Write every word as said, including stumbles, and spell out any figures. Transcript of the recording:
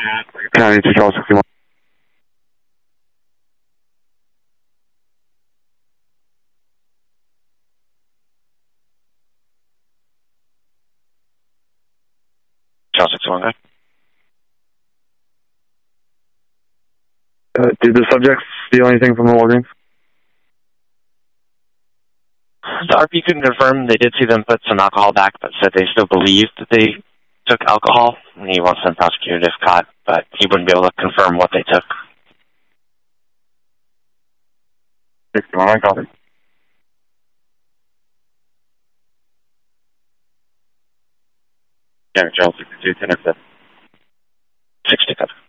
County two Charles sixty-one. Charles sixty-one, guy. Uh, did the subjects steal anything from the Walgreens? The R P couldn't confirm. They did see them put some alcohol back, but said they still believed that they took alcohol, and he wants them prosecuted if caught, but he wouldn't be able to confirm what they took. sixty-one, I copy. Yeah, Charles sixty-two, ten oh seven. sixty-seven.